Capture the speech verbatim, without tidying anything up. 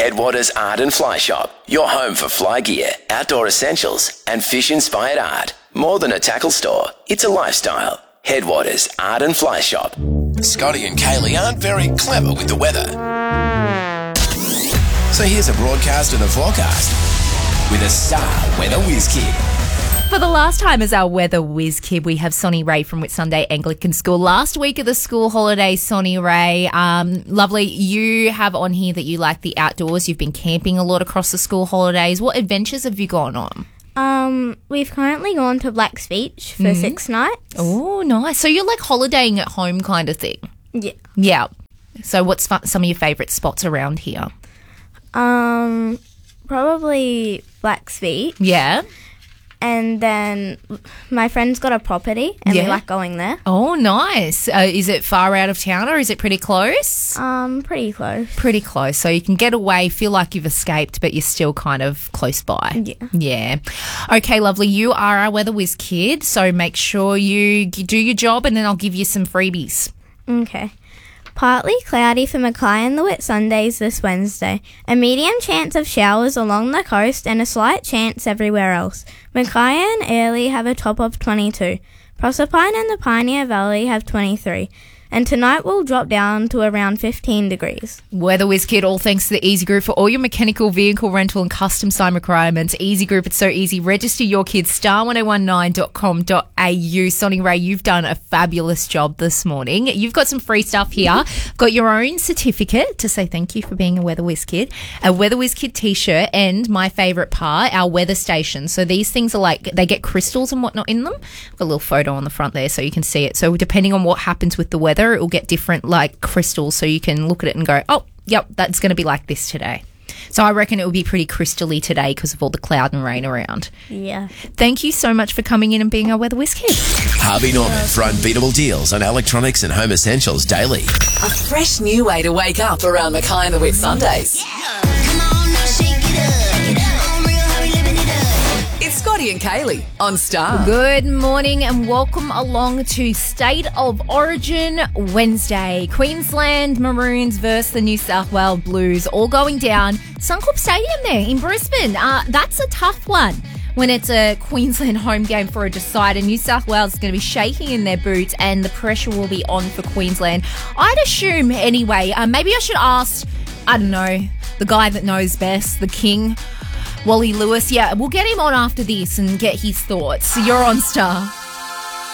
Headwaters Art and Fly Shop, your home for fly gear, outdoor essentials, and fish-inspired art. More than a tackle store, it's a lifestyle. Headwaters Art and Fly Shop. Scotty and Kaylee aren't very clever with the weather. So here's a broadcast of the forecast with a star weather whiz kid. For the last time as our weather whiz kid, we have Sonny Ray from Whitsunday Anglican School. Last week of the school holiday, Sonny Ray, um, lovely. You have on here that you like the outdoors. You've been camping a lot across the school holidays. What adventures have you gone on? Um, we've currently gone to Black's Beach for mm-hmm. six nights. Oh, nice. So you're like holidaying at home kind of thing? Yeah. Yeah. So what's fun, some of your favourite spots around here? Um, probably Black's Beach. Yeah. And then my friend's got a property and yeah. we like going there. Oh, nice. Uh, is it far out of town or is it pretty close? Um, pretty close. Pretty close. So you can get away, feel like you've escaped, but you're still kind of close by. Yeah. Yeah. Okay, lovely. You are our Weather Whiz kid, so make sure you do your job and then I'll give you some freebies. Okay. Partly cloudy for Mackay and the Whitsundays this Wednesday. A medium chance of showers along the coast and a slight chance everywhere else. Mackay and Airlie have a top of twenty-two. Proserpine and the Pioneer Valley have twenty-three. And tonight will drop down to around fifteen degrees. Weather Whiz Kid, all thanks to the Easy Group for all your mechanical vehicle rental and custom sign requirements. Easy Group, it's so easy. Register your kids, star one oh one nine dot com dot a u. Sonny Ray, you've done a fabulous job this morning. You've got some free stuff here. Got your own certificate to say thank you for being a Weather Whiz Kid, a Weather Whiz Kid t-shirt, and my favourite part, our weather station. So these things are like, they get crystals and whatnot in them. I've got a little photo on the front there so you can see it. So depending on what happens with the weather, it will get different like crystals, so you can look at it and go, oh, yep, that's going to be like this today. So I reckon it will be pretty crystally today because of all the cloud and rain around. Yeah. Thank you so much for coming in and being our Weather Whiz kid. Harvey Norman for unbeatable deals on electronics and home essentials daily. A fresh new way to wake up around Mackay and the Whitsundays. Yeah. Come on now, shake it up. Shake it up. I'm real, how we living it up. It's Scotty and Kaylee on Star. Good morning and welcome along to State of Origin Wednesday. Queensland Maroons versus the New South Wales Blues, all going down Suncorp Stadium there in Brisbane. Uh, that's a tough one when it's a Queensland home game for a decider. New South Wales is going to be shaking in their boots and the pressure will be on for Queensland. I'd assume anyway, uh, maybe I should ask, I don't know, the guy that knows best, the king, Wally Lewis. Yeah, we'll get him on after this and get his thoughts. You're on Star.